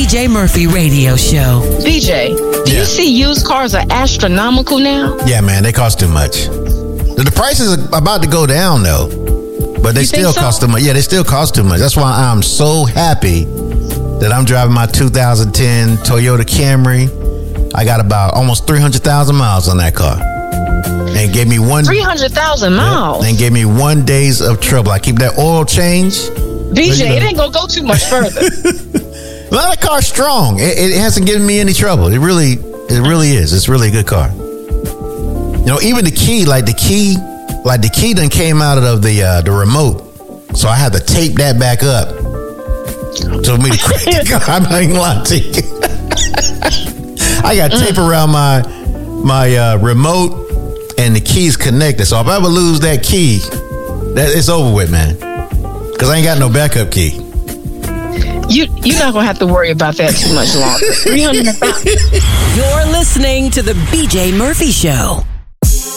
BJ Murphy Radio Show. BJ, do you see used cars are astronomical now? Yeah, man, they cost too much. The prices are about to go down, though. But they still cost too much. Yeah, they still cost too much. That's why I'm so happy that I'm driving my 2010 Toyota Camry. I got about almost 300,000 miles on that car. And gave me 300,000 miles? And gave me 1 days of trouble. I keep that oil change. BJ, it ain't going to go too much further. Well, that car's strong. It hasn't given me any trouble. It really is. It's really a good car. You know, even the key done came out of the remote. So I had to tape that back up. So me to crack the car. I'm not even lying to you. I got tape around my remote and the key's connected. So if I ever lose that key, it's over with, man. Because I ain't got no backup key. You're not going to have to worry about that too much longer. 300,000. You're listening to the BJ Murphy Show.